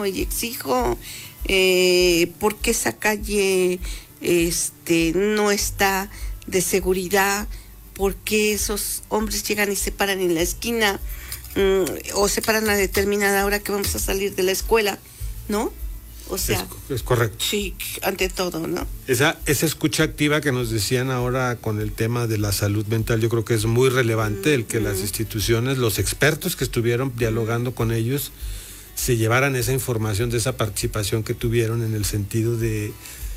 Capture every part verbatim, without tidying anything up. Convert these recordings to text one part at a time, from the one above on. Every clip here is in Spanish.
pido y exijo eh, porque esa calle este no está de seguridad, porque esos hombres llegan y se paran en la esquina mmm, o se paran a determinada hora que vamos a salir de la escuela, ¿no? O sea, es, es correcto. Sí, ante todo, ¿no? Esa, esa escucha activa que nos decían ahora con el tema de la salud mental, yo creo que es muy relevante, mm-hmm. el que las instituciones, los expertos que estuvieron dialogando con ellos, se llevaran esa información de esa participación que tuvieron en el sentido de,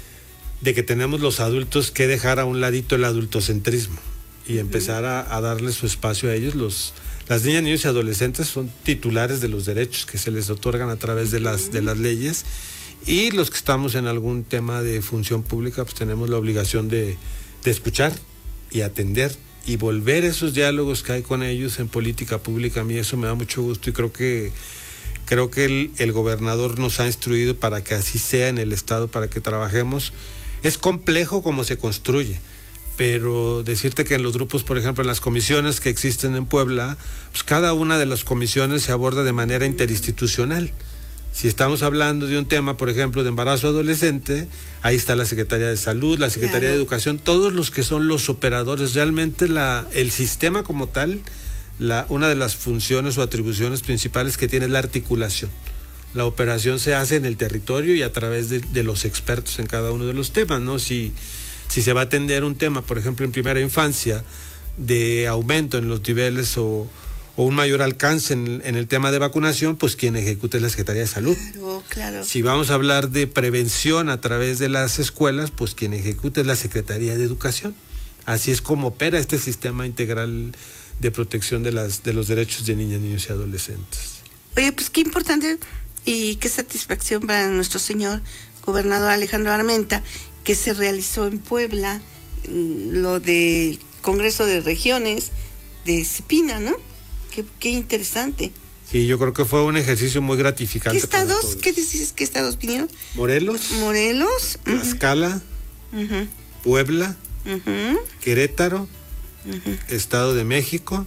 de que tenemos los adultos que dejar a un ladito el adultocentrismo y empezar a, a darle su espacio a ellos. Los, las niñas, niños y adolescentes son titulares de los derechos que se les otorgan a través de las, de las leyes. Y los que estamos en algún tema de función pública, pues tenemos la obligación de, de escuchar y atender y volver esos diálogos que hay con ellos en política pública. A mí eso me da mucho gusto y creo que creo que el, el gobernador nos ha instruido para que así sea en el estado, para que trabajemos. Es complejo como se construye, pero decirte que en los grupos, por ejemplo, en las comisiones que existen en Puebla, pues cada una de las comisiones se aborda de manera interinstitucional. Si estamos hablando de un tema, por ejemplo, de embarazo adolescente, ahí está la Secretaría de Salud, la Secretaría claro. de Educación, todos los que son los operadores. Realmente la, el sistema como tal, la, una de las funciones o atribuciones principales que tiene es la articulación. La operación se hace en el territorio y a través de, de los expertos en cada uno de los temas, ¿no? Si, si se va a atender un tema, por ejemplo, en primera infancia, de aumento en los niveles o... o un mayor alcance en, en el tema de vacunación, pues quien ejecuta es la Secretaría de Salud. Claro, claro. Si vamos a hablar de prevención a través de las escuelas, pues quien ejecuta es la Secretaría de Educación. Así es como opera este sistema integral de protección de, las, de los derechos de niñas, niños y adolescentes. Oye, pues qué importante y qué satisfacción para nuestro señor gobernador Alejandro Armenta, que se realizó en Puebla lo del Congreso de Regiones de Cepina, ¿no? Qué, qué interesante. Sí, yo creo que fue un ejercicio muy gratificante. ¿Qué estados? ¿Qué dices? ¿Qué estados vinieron? Morelos. Morelos. Tlaxcala. Uh-huh. Puebla. Uh-huh. Querétaro. Uh-huh. Estado de México.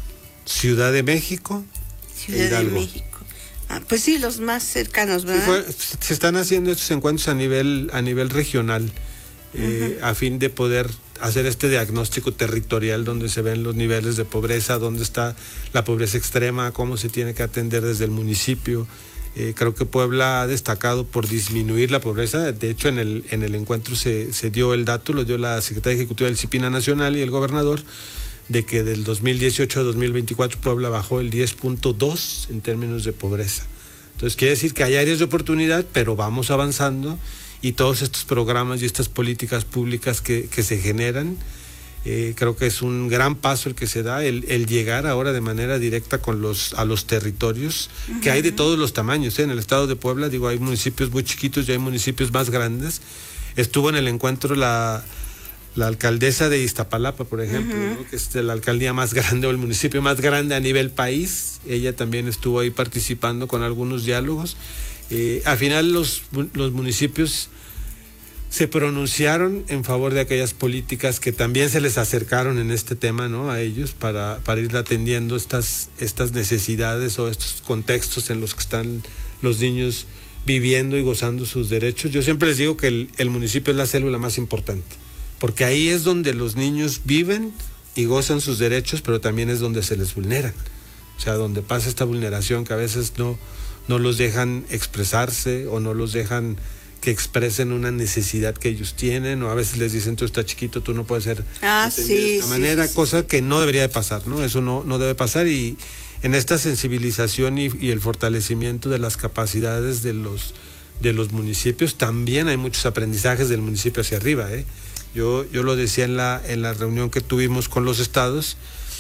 Ciudad de México. Ciudad e de México. Ah, pues sí, los más cercanos, ¿verdad? Sí, fue, se están haciendo estos encuentros a nivel, a nivel regional, uh-huh. eh, a fin de poder hacer este diagnóstico territorial donde se ven los niveles de pobreza, dónde está la pobreza extrema, cómo se tiene que atender desde el municipio. Eh, creo que Puebla ha destacado por disminuir la pobreza. De hecho, en el, en el encuentro se, se dio el dato, lo dio la Secretaría Ejecutiva del Cepina Nacional y el gobernador, de que del dos mil dieciocho a dos mil veinticuatro Puebla bajó el diez punto dos en términos de pobreza. Entonces quiere decir que hay áreas de oportunidad, pero vamos avanzando. Y todos estos programas y estas políticas públicas que, que se generan, eh, creo que es un gran paso el que se da, el, el llegar ahora de manera directa con los, a los territorios, uh-huh. que hay de todos los tamaños, ¿eh? En el estado de Puebla, digo, hay municipios muy chiquitos y hay municipios más grandes. Estuvo en el encuentro la, la alcaldesa de Iztapalapa, por ejemplo, uh-huh. ¿no? Que es la alcaldía más grande o el municipio más grande a nivel país. Ella también estuvo ahí participando con algunos diálogos. Eh, al final los, los municipios se pronunciaron en favor de aquellas políticas que también se les acercaron en este tema, ¿no? A ellos para, para ir atendiendo estas, estas necesidades o estos contextos en los que están los niños viviendo y gozando sus derechos. Yo siempre les digo que el, el municipio es la célula más importante, porque ahí es donde los niños viven y gozan sus derechos, pero también es donde se les vulneran. O sea, donde pasa esta vulneración que a veces no... no los dejan expresarse o no los dejan que expresen una necesidad que ellos tienen, o a veces les dicen, tú estás chiquito, tú no puedes ser ah, sí, de esta sí, manera, sí, cosa sí. que no debería de pasar, ¿no? Eso no, no debe pasar, y en esta sensibilización y, y el fortalecimiento de las capacidades de los, de los municipios, también hay muchos aprendizajes del municipio hacia arriba, ¿eh? Yo, yo lo decía en la, en la reunión que tuvimos con los estados,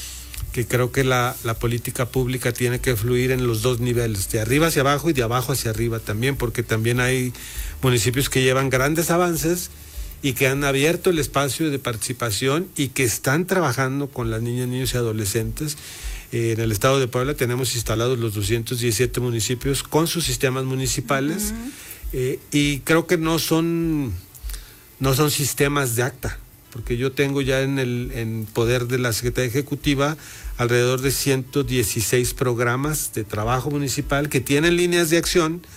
que creo que la, la política pública tiene que fluir en los dos niveles, de arriba hacia abajo y de abajo hacia arriba también, porque también hay municipios que llevan grandes avances y que han abierto el espacio de participación y que están trabajando con las niñas, niños y adolescentes. Eh, en el estado de Puebla tenemos instalados los doscientos diecisiete municipios con sus sistemas municipales, uh-huh. eh, y creo que no son, no son sistemas de acta, porque yo tengo ya en el en poder de la Secretaría Ejecutiva alrededor de ciento dieciséis programas de trabajo municipal que tienen líneas de acción